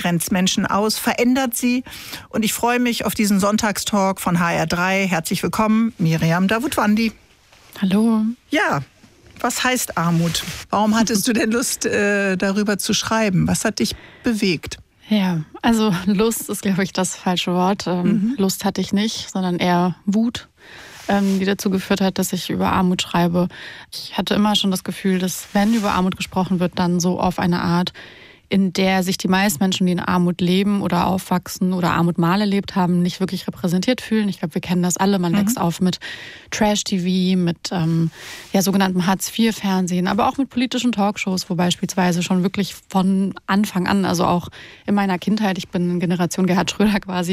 grenzt Menschen aus, verändert sie. Und ich freue mich auf diesen Sonntagstalk von HR3. Herzlich willkommen, Miriam Davutwandi. Hallo. Ja, was heißt Armut? Warum hattest du denn Lust, darüber zu schreiben? Was hat dich bewegt? Ja, also Lust ist, glaube ich, das falsche Wort. Lust hatte ich nicht, sondern eher Wut, die dazu geführt hat, dass ich über Armut schreibe. Ich hatte immer schon das Gefühl, dass wenn über Armut gesprochen wird, dann so auf eine Art, in der sich die meisten Menschen, die in Armut leben oder aufwachsen oder Armut mal erlebt haben, nicht wirklich repräsentiert fühlen. Ich glaube, wir kennen das alle. Man wächst auf mit Trash-TV, mit sogenanntem Hartz-IV-Fernsehen, aber auch mit politischen Talkshows, wo beispielsweise schon wirklich von Anfang an, also auch in meiner Kindheit, ich bin Generation Gerhard Schröder quasi,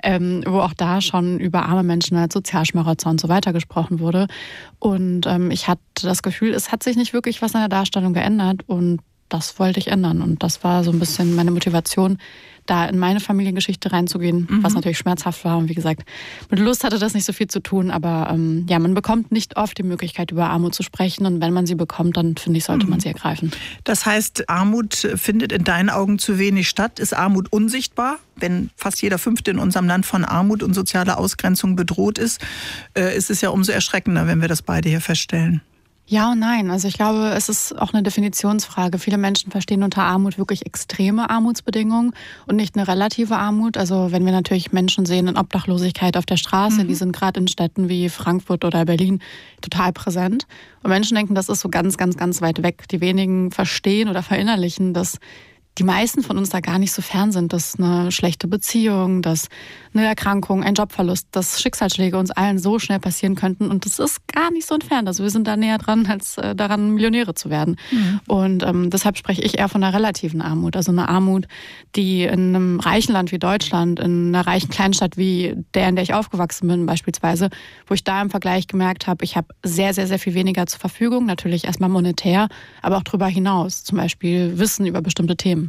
wo auch da schon über arme Menschen als Sozialschmarotzer und so weiter gesprochen wurde. Und ich hatte das Gefühl, es hat sich nicht wirklich was an der Darstellung geändert und das wollte ich ändern. Und das war so ein bisschen meine Motivation, da in meine Familiengeschichte reinzugehen, was natürlich schmerzhaft war. Und wie gesagt, mit Lust hatte das nicht so viel zu tun. Aber man bekommt nicht oft die Möglichkeit, über Armut zu sprechen. Und wenn man sie bekommt, dann finde ich, sollte man sie ergreifen. Das heißt, Armut findet in deinen Augen zu wenig statt? Ist Armut unsichtbar? Wenn fast jeder Fünfte in unserem Land von Armut und sozialer Ausgrenzung bedroht ist, ist es ja umso erschreckender, wenn wir das beide hier feststellen. Ja und nein. Also ich glaube, es ist auch eine Definitionsfrage. Viele Menschen verstehen unter Armut wirklich extreme Armutsbedingungen und nicht eine relative Armut. Also wenn wir natürlich Menschen sehen in Obdachlosigkeit auf der Straße, die sind gerade in Städten wie Frankfurt oder Berlin total präsent. Und Menschen denken, das ist so ganz, ganz, ganz weit weg. Die wenigen verstehen oder verinnerlichen, dass die meisten von uns da gar nicht so fern sind, dass eine schlechte Beziehung, dass eine Erkrankung, ein Jobverlust, dass Schicksalsschläge uns allen so schnell passieren könnten. Und das ist gar nicht so entfernt. Also wir sind da näher dran, als daran Millionäre zu werden. Und deshalb spreche ich eher von einer relativen Armut. Also eine Armut, die in einem reichen Land wie Deutschland, in einer reichen Kleinstadt wie der, in der ich aufgewachsen bin beispielsweise, wo ich da im Vergleich gemerkt habe, ich habe sehr, sehr, sehr viel weniger zur Verfügung. Natürlich erstmal monetär, aber auch darüber hinaus. Zum Beispiel Wissen über bestimmte Themen.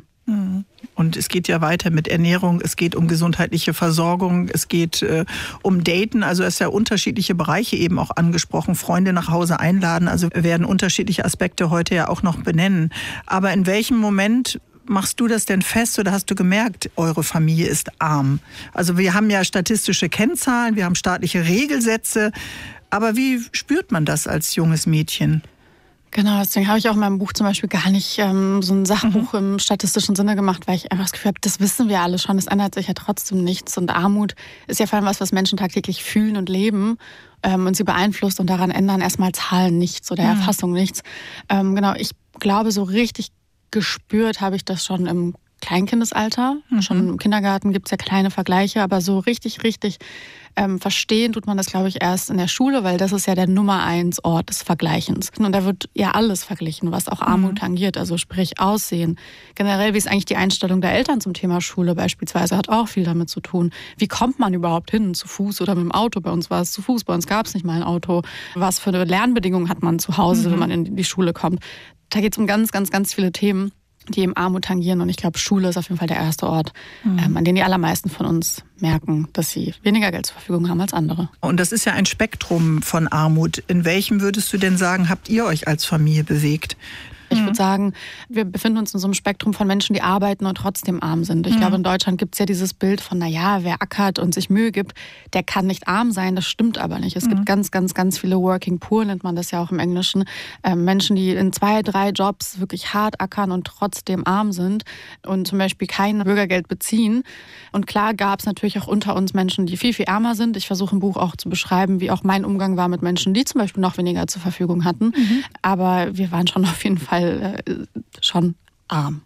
Und es geht ja weiter mit Ernährung, es geht um gesundheitliche Versorgung, es geht um Daten, also es sind ja unterschiedliche Bereiche eben auch angesprochen, Freunde nach Hause einladen, also werden unterschiedliche Aspekte heute ja auch noch benennen. Aber in welchem Moment machst du das denn fest oder hast du gemerkt, eure Familie ist arm? Also wir haben ja statistische Kennzahlen, wir haben staatliche Regelsätze, aber wie spürt man das als junges Mädchen? Genau, deswegen habe ich auch in meinem Buch zum Beispiel gar nicht so ein Sachbuch im statistischen Sinne gemacht, weil ich einfach das Gefühl habe, das wissen wir alle schon, es ändert sich ja trotzdem nichts. Und Armut ist ja vor allem was Menschen tagtäglich fühlen und leben und sie beeinflusst und daran ändern erstmal Zahlen nichts oder Erfassung nichts. Ich glaube, so richtig gespürt habe ich das schon im Kleinkindesalter. Schon im Kindergarten gibt es ja kleine Vergleiche, aber so richtig verstehen tut man das, glaube ich, erst in der Schule, weil das ist ja der Nummer 1 Ort des Vergleichens. Und da wird ja alles verglichen, was auch Armut tangiert, also sprich Aussehen. Generell, wie ist eigentlich die Einstellung der Eltern zum Thema Schule beispielsweise, hat auch viel damit zu tun. Wie kommt man überhaupt hin, zu Fuß oder mit dem Auto? Bei uns war es zu Fuß, bei uns gab es nicht mal ein Auto. Was für Lernbedingungen hat man zu Hause, wenn man in die Schule kommt? Da geht es um ganz, ganz, ganz viele Themen, die eben Armut tangieren. Und ich glaube, Schule ist auf jeden Fall der erste Ort, an dem die allermeisten von uns merken, dass sie weniger Geld zur Verfügung haben als andere. Und das ist ja ein Spektrum von Armut. In welchem würdest du denn sagen, habt ihr euch als Familie bewegt? Ich würde sagen, wir befinden uns in so einem Spektrum von Menschen, die arbeiten und trotzdem arm sind. Ich glaube, in Deutschland gibt es ja dieses Bild von, wer ackert und sich Mühe gibt, der kann nicht arm sein. Das stimmt aber nicht. Es gibt ganz, ganz, ganz viele Working Poor, nennt man das ja auch im Englischen. Menschen, die in 2, 3 Jobs wirklich hart ackern und trotzdem arm sind und zum Beispiel kein Bürgergeld beziehen. Und klar gab es natürlich auch unter uns Menschen, die viel, viel ärmer sind. Ich versuche im Buch auch zu beschreiben, wie auch mein Umgang war mit Menschen, die zum Beispiel noch weniger zur Verfügung hatten. Aber wir waren schon auf jeden Fall schon arm.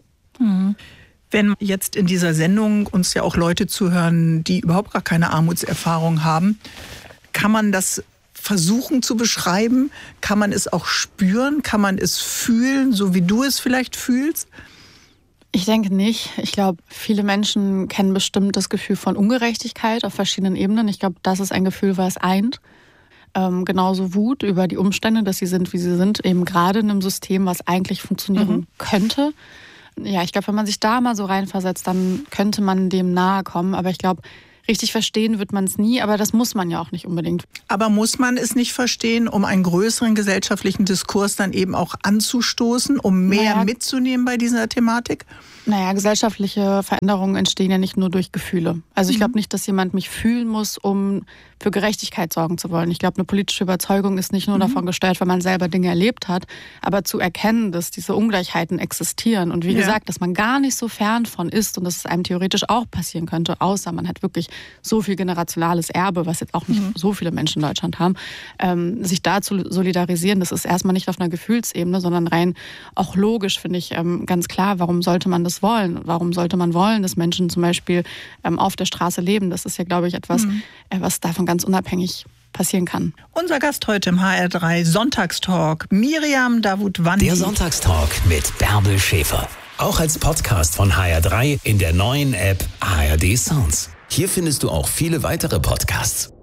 Wenn jetzt in dieser Sendung uns ja auch Leute zuhören, die überhaupt gar keine Armutserfahrung haben, kann man das versuchen zu beschreiben? Kann man es auch spüren? Kann man es fühlen, so wie du es vielleicht fühlst? Ich denke nicht. Ich glaube, viele Menschen kennen bestimmt das Gefühl von Ungerechtigkeit auf verschiedenen Ebenen. Ich glaube, das ist ein Gefühl, was eint. Genauso Wut über die Umstände, dass sie sind, wie sie sind, eben gerade in einem System, was eigentlich funktionieren könnte. Ja, ich glaube, wenn man sich da mal so reinversetzt, dann könnte man dem nahe kommen. Aber ich glaube, richtig verstehen wird man es nie, aber das muss man ja auch nicht unbedingt. Aber muss man es nicht verstehen, um einen größeren gesellschaftlichen Diskurs dann eben auch anzustoßen, um mehr mitzunehmen bei dieser Thematik? Naja, gesellschaftliche Veränderungen entstehen ja nicht nur durch Gefühle. Also ich glaube nicht, dass jemand mich fühlen muss, um für Gerechtigkeit sorgen zu wollen. Ich glaube, eine politische Überzeugung ist nicht nur davon gesteuert, weil man selber Dinge erlebt hat, aber zu erkennen, dass diese Ungleichheiten existieren und wie gesagt, dass man gar nicht so fern von ist und dass es einem theoretisch auch passieren könnte, außer man hat wirklich so viel generationales Erbe, was jetzt auch nicht so viele Menschen in Deutschland haben, sich da zu solidarisieren, das ist erstmal nicht auf einer Gefühlsebene, sondern rein auch logisch, finde ich ganz klar, warum sollte man das wollen? Warum sollte man wollen, dass Menschen zum Beispiel auf der Straße leben? Das ist ja, glaube ich, etwas, was davon ganz unabhängig passieren kann. Unser Gast heute im HR3 Sonntagstalk, Miriam Davutwandi. Der Sonntagstalk mit Bärbel Schäfer. Auch als Podcast von HR3 in der neuen App ARD Sounds. Hier findest du auch viele weitere Podcasts.